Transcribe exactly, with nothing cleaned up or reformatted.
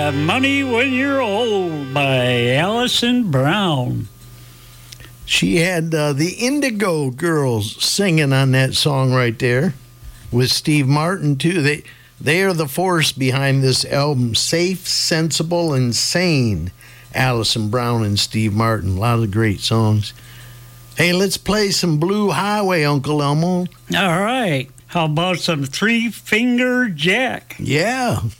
Have Money When You're Old by Alison Brown. She had uh, the Indigo Girls singing on that song right there with Steve Martin, too. They, they are the force behind this album, Safe, Sensible, and Sane. Alison Brown and Steve Martin. A lot of great songs. Hey, let's play some Blue Highway, Uncle Elmo. All right. How about some Three Finger Jack? Yeah.